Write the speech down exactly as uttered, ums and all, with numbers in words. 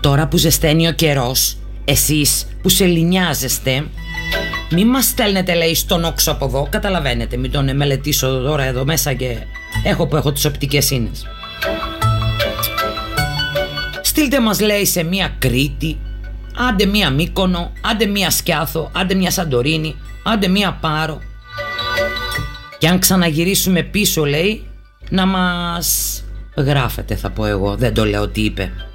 Τώρα που ζεσταίνει ο καιρός, εσείς που σεληνιάζεστε, μη μας στέλνετε, λέει, στον όξο από εδώ. Καταλαβαίνετε, μην τον μελετήσω τώρα εδώ μέσα και έχω που έχω τις οπτικές ίνες. Στείλτε μας, λέει, σε μία Κρήτη, άντε μία Μύκονο, άντε μία Σκιάθο, άντε μία Σαντορίνη, άντε μία Πάρο. Και αν ξαναγυρίσουμε πίσω, λέει, να μας γράφετε, θα πω εγώ, δεν το λέω τι είπε.